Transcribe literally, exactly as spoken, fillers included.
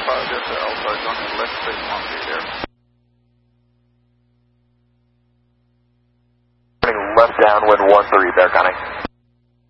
five, Delta Alpha, joining left six one three there. Left downwind one three there, Connie.